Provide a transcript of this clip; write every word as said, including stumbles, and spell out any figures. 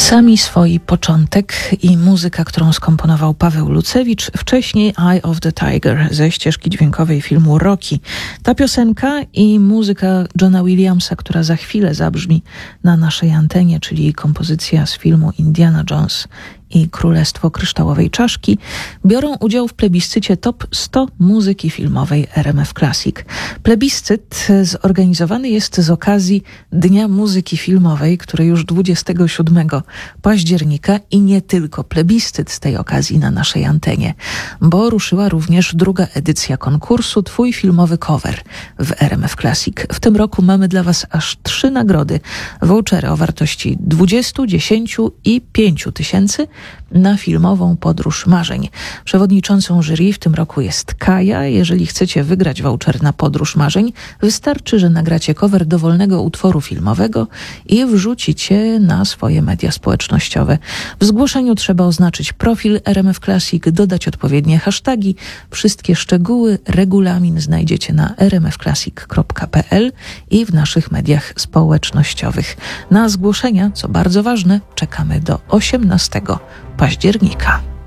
Sami swoi początek i muzyka, którą skomponował Paweł Lucewicz, wcześniej Eye of the Tiger ze ścieżki dźwiękowej filmu Rocky. Ta piosenka i muzyka Johna Williamsa, która za chwilę zabrzmi na naszej antenie, czyli kompozycja z filmu Indiana Jones i Królestwo Kryształowej Czaszki, biorą udział w plebiscycie Top sto muzyki filmowej R M F Classic. Plebiscyt zorganizowany jest z okazji Dnia Muzyki Filmowej, który już dwudziestego siódmego października, i nie tylko plebiscyt z tej okazji na naszej antenie, bo ruszyła również druga edycja konkursu Twój filmowy cover w R M F Classic. W tym roku mamy dla Was aż trzy nagrody, vouchery o wartości dwudziestu, dziesięciu i pięciu tysięcy na filmową podróż marzeń. Przewodniczącą jury w tym roku jest Kaja. Jeżeli chcecie wygrać voucher na podróż marzeń, wystarczy, że nagracie cover dowolnego utworu filmowego i wrzucicie na swoje media społecznościowe. W zgłoszeniu trzeba oznaczyć profil R M F Classic, dodać odpowiednie hasztagi. Wszystkie szczegóły, regulamin znajdziecie na r m f classic kropka p l i w naszych mediach społecznościowych. Na zgłoszenia, co bardzo ważne, czekamy do osiemnastego października.